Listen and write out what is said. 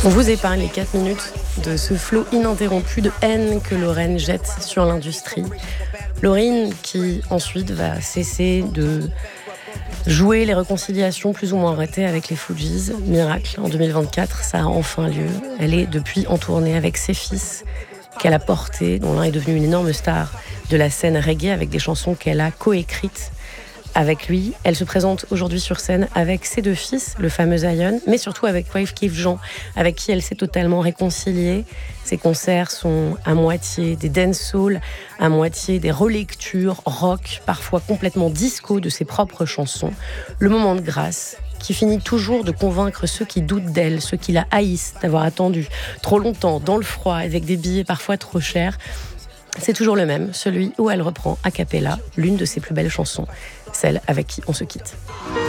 On vous épargne les 4 minutes de ce flot ininterrompu de haine que Lorraine jette sur l'industrie. Lorraine qui ensuite va cesser de jouer les réconciliations plus ou moins arrêtées avec les Fugees. Miracle, en 2024, ça a enfin lieu. Elle est depuis en tournée avec ses fils qu'elle a portés, dont l'un est devenu une énorme star de la scène reggae avec des chansons qu'elle a coécrites avec lui. Elle se présente aujourd'hui sur scène avec ses 2 fils, le fameux Zion, mais surtout avec Wave Keef Jean, avec qui elle s'est totalement réconciliée. Ses concerts sont à moitié des dancehall, à moitié des relectures rock, parfois complètement disco de ses propres chansons. Le moment de grâce qui finit toujours de convaincre ceux qui doutent d'elle, ceux qui la haïssent d'avoir attendu trop longtemps dans le froid avec des billets parfois trop chers. C'est toujours le même, celui où elle reprend a cappella l'une de ses plus belles chansons, celle avec qui on se quitte.